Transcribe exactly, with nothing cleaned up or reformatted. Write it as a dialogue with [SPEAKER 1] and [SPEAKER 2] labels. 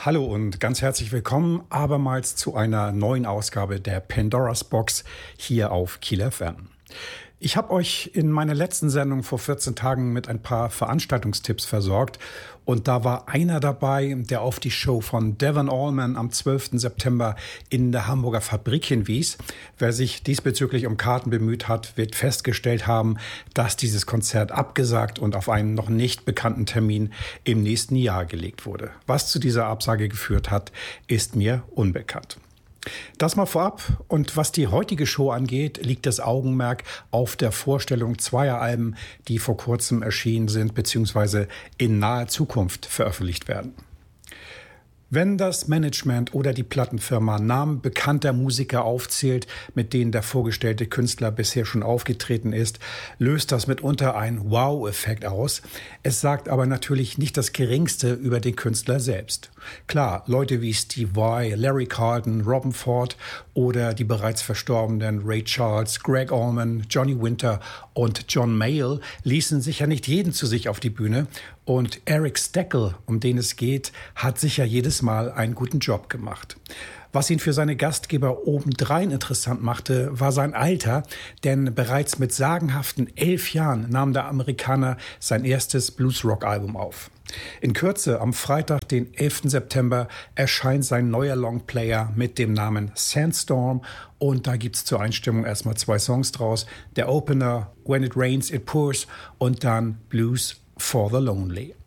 [SPEAKER 1] Hallo und ganz herzlich willkommen abermals zu einer neuen Ausgabe der Pandora's Box hier auf Kiel F M. Ich habe euch in meiner letzten Sendung vor vierzehn Tagen mit ein paar Veranstaltungstipps versorgt und da war einer dabei, der auf die Show von Devon Allman am zwölften September in der Hamburger Fabrik hinwies. Wer sich diesbezüglich um Karten bemüht hat, wird festgestellt haben, dass dieses Konzert abgesagt und auf einen noch nicht bekannten Termin im nächsten Jahr gelegt wurde. Was zu dieser Absage geführt hat, ist mir unbekannt. Das mal vorab. Und was die heutige Show angeht, liegt das Augenmerk auf der Vorstellung zweier Alben, die vor kurzem erschienen sind bzw. in naher Zukunft veröffentlicht werden. Wenn das Management oder die Plattenfirma Namen bekannter Musiker aufzählt, mit denen der vorgestellte Künstler bisher schon aufgetreten ist, löst das mitunter einen Wow-Effekt aus. Es sagt aber natürlich nicht das Geringste über den Künstler selbst. Klar, Leute wie Steve Vai, Larry Carlton, Robben Ford oder die bereits verstorbenen Ray Charles, Greg Allman, Johnny Winter und John Mayall ließen sicher nicht jeden zu sich auf die Bühne. Und Eric Steckel, um den es geht, hat sicher jedes Mal einen guten Job gemacht. Was ihn für seine Gastgeber obendrein interessant machte, war sein Alter, denn bereits mit sagenhaften elf Jahren nahm der Amerikaner sein erstes Bluesrock-Album auf. In Kürze, am Freitag, den elften September, erscheint sein neuer Longplayer mit dem Namen Sandstorm und da gibt's zur Einstimmung erstmal zwei Songs draus. Der Opener When It Rains, It Pours und dann Blues for the Lonely.